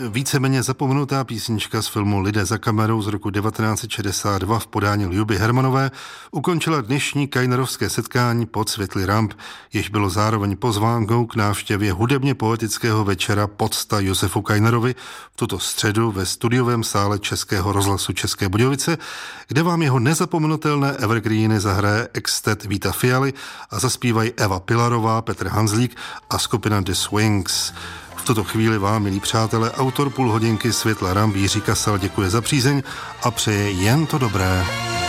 víceméně zapomenutá písnička z filmu Lidé za kamerou z roku 1962 v podání Ljuby Hermanové ukončila dnešní kajnerovské setkání pod světly ramp, jež bylo zároveň pozvánkou k návštěvě hudebně poetického večera Pocta Josefu Kajnerovi v tuto středu ve studiovém sále Českého rozhlasu České Budějovice, kde vám jeho nezapomenutelné evergreeny zahraje extet Víta Fialy a zaspívají Eva Pilarová, Petr Hanzlík a skupina The Swings. V tuto chvíli vám, milí přátelé, autor půlhodinky Světla ramp Jiří Kasal děkuje za přízeň a přeje jen to dobré.